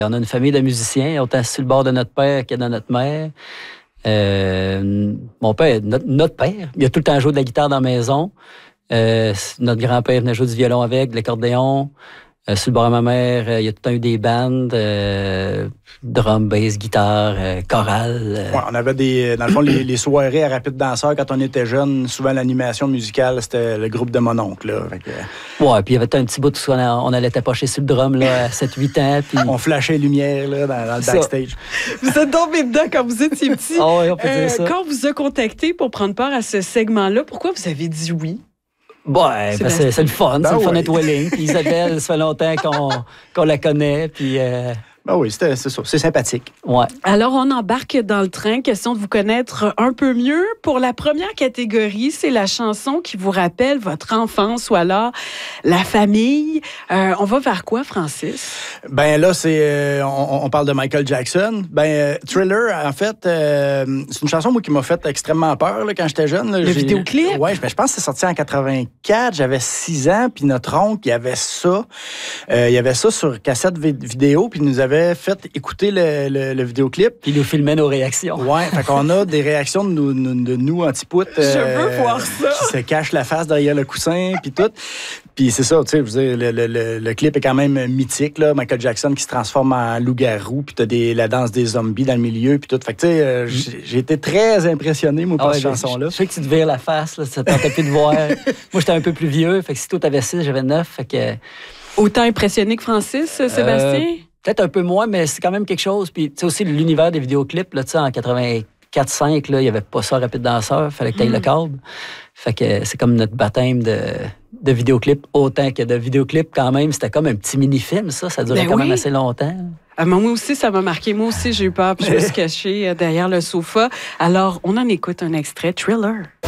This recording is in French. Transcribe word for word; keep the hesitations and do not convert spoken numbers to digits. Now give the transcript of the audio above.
On a une famille de musiciens, autant sur le bord de notre père que de notre mère. Euh, mon père, notre, notre père, il a tout le temps joué de la guitare dans la maison. Euh, notre grand-père venait jouer du violon avec, de l'accordéon. Euh, sur le bord de ma mère, euh, il y a tout le temps eu des bandes, euh, drum, bass, guitare, euh, chorale. Euh. Ouais, on avait des, dans le fond, les, les soirées à Rapide Danseur, quand on était jeune, souvent l'animation musicale, c'était le groupe de mon oncle. Là, fait que... Ouais, puis il y avait un petit bout où on, on allait tapocher sur le drum là, à sept huit ans. Puis... On flashait les lumières là, dans, dans le backstage. Vous êtes tombé dedans quand vous étiez petit. Oh, oui, on peut euh, dire ça. Quand on vous a contacté pour prendre part à ce segment-là, pourquoi vous avez dit oui? Bon, ouais, c'est, c'est, c'est le fun, ben c'est oui. le fun d'être Welling. Puis Isabelle, ça fait longtemps qu'on, qu'on la connaît. Puis, euh... ben oui, c'est, c'est ça, c'est sympathique. Ouais. Alors, on embarque dans le train. Question de vous connaître un peu mieux. Pour la première catégorie, c'est la chanson qui vous rappelle votre enfance ou alors la famille. Euh, on va vers quoi, Francis? Ben là, c'est euh, on, on parle de Michael Jackson. Ben euh, Thriller, en fait, euh, c'est une chanson moi qui m'a fait extrêmement peur là, quand j'étais jeune. Là, le j'ai... vidéoclip? Ouais, ben, je pense que c'est sorti en quatre-vingt-quatre. J'avais six ans, puis notre oncle, il avait ça. Euh, il y avait ça sur cassette vidéo, puis il nous avait fait écouter le, le, le vidéoclip. Puis il nous filmait nos réactions. Ouais, fait qu'on a des réactions de nous, de nous anti-poutes. Euh, je veux voir ça. Qui se cachent la face derrière le coussin, puis tout. Puis c'est ça, tu sais, vous savez, le, le, le, le clip est quand même mythique, là. Michael Jackson qui se transforme en loup-garou, puis t'as des, la danse des zombies dans le milieu, puis tout. Fait que, tu sais, euh, j'ai, j'ai été très impressionné, moi, par ah ouais, cette chanson-là. Je sais que tu te vires la face, là, ça tentait plus de voir. Moi, j'étais un peu plus vieux, fait que si toi, t'avais six, j'avais neuf, fait que... Autant impressionné que Francis, Sébastien? Euh, peut-être un peu moins, mais c'est quand même quelque chose. Puis, tu sais, aussi, l'univers des vidéoclips, là, tu sais, en quatre-vingt-quatre cinq, là, il n'y avait pas ça, Rapide Danseur, il fallait que tu ailles mm. le câble. Fait que c'est comme notre baptême de, de vidéoclip, autant que de vidéoclip quand même. C'était comme un petit mini-film, ça. Ça durait ben quand oui. même assez longtemps. Ah, moi aussi, ça m'a marqué. Moi aussi, j'ai eu peur, puis je me suis cachée derrière le sofa. Alors, on en écoute un extrait, Thriller.